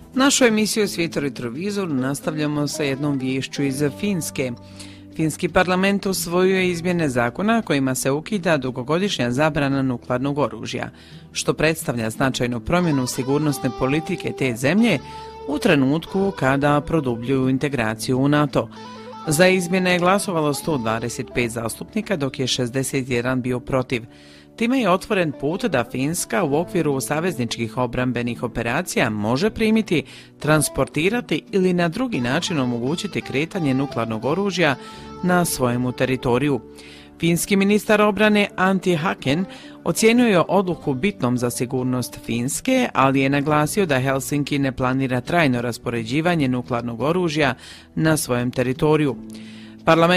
Našu emisiju Svijet u retrovizoru nastavljamo sa jednom viješću iz Finske. Finski parlament usvojio je izmjene zakona kojima se ukida dugogodišnja zabrana nuklearnog oružja, što predstavlja značajnu promjenu sigurnosne politike te zemlje u trenutku kada produbljuju integraciju u NATO. Za izmjene je glasovalo 125 zastupnika, dok je 61 bio protiv. Time je otvoren put da Finska u okviru savezničkih obrambenih operacija može primiti, transportirati ili na drugi način omogućiti kretanje nuklearnog oružja na svojemu teritoriju. Finski ministar obrane Antti Haken ocijenio je odluku bitnom za sigurnost Finske, ali je naglasio da Helsinki ne planira trajno raspoređivanje nuklearnog oružja na svojem teritoriju. Parlament